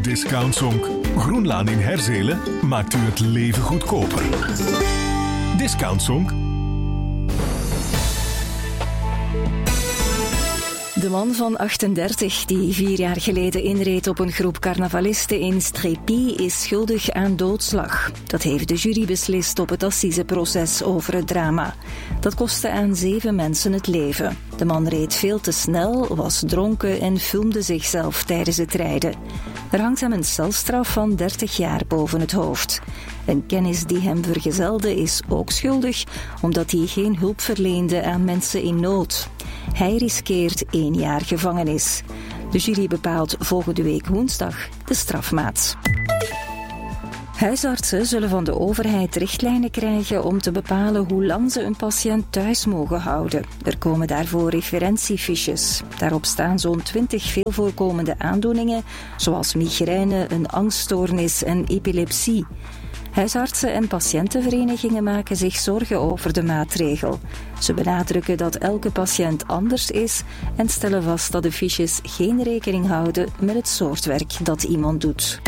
Discountsonk. Groenlaan in Herzelen maakt u het leven goedkoper. Discountsonk. De man van 38 die 4 jaar geleden inreed op een groep carnavalisten in Strépy is schuldig aan doodslag. Dat heeft de jury beslist op het assiseproces over het drama. Dat kostte aan 7 mensen het leven. De man reed veel te snel, was dronken en filmde zichzelf tijdens het rijden. Er hangt hem een celstraf van 30 jaar boven het hoofd. Een kennis die hem vergezelde is ook schuldig, omdat hij geen hulp verleende aan mensen in nood. Hij riskeert 1 jaar gevangenis. De jury bepaalt volgende week woensdag de strafmaat. Huisartsen zullen van de overheid richtlijnen krijgen om te bepalen hoe lang ze een patiënt thuis mogen houden. Er komen daarvoor referentiefiches. Daarop staan zo'n 20 veel voorkomende aandoeningen, zoals migraine, een angststoornis en epilepsie. Huisartsen en patiëntenverenigingen maken zich zorgen over de maatregel. Ze benadrukken dat elke patiënt anders is en stellen vast dat de fiches geen rekening houden met het soort werk dat iemand doet.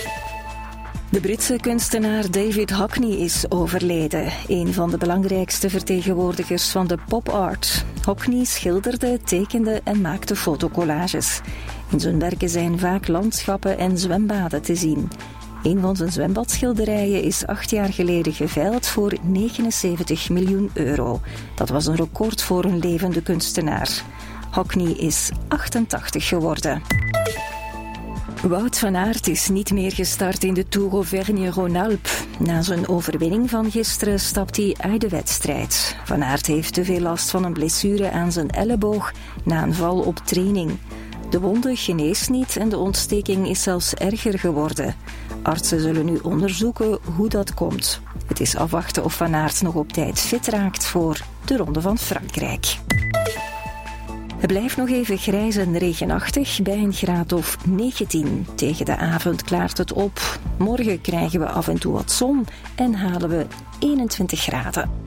De Britse kunstenaar David Hockney is overleden, een van de belangrijkste vertegenwoordigers van de pop-art. Hockney schilderde, tekende en maakte fotocollages. In zijn werken zijn vaak landschappen en zwembaden te zien. Een van zijn zwembadschilderijen is 8 jaar geleden geveild voor €79 miljoen. Dat was een record voor een levende kunstenaar. Hockney is 88 geworden. Wout van Aert is niet meer gestart in de Tour Auvergne-Rhône-Alpes. Na zijn overwinning van gisteren stapt hij uit de wedstrijd. Van Aert heeft te veel last van een blessure aan zijn elleboog na een val op training. De wonde geneest niet en de ontsteking is zelfs erger geworden. Artsen zullen nu onderzoeken hoe dat komt. Het is afwachten of Van Aert nog op tijd fit raakt voor de Ronde van Frankrijk. Het blijft nog even grijs en regenachtig bij een graad of 19. Tegen de avond klaart het op. Morgen krijgen we af en toe wat zon en halen we 21 graden.